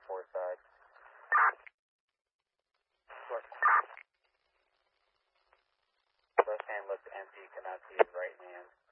4 side. Left hand looks empty, cannot see his right hand.